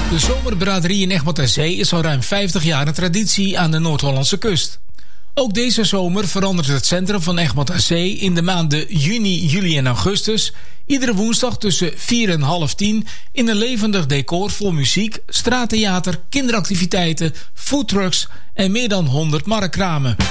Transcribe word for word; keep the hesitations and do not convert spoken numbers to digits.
De zomerbraderie in Egmond aan Zee is al ruim vijftig jaar een traditie aan de Noord-Hollandse kust. Ook deze zomer verandert het centrum van Egmond aan Zee in de maanden juni, juli en augustus iedere woensdag tussen vier en half tien in een levendig decor vol muziek, straattheater, kinderactiviteiten, foodtrucks en meer dan honderd marktkramen.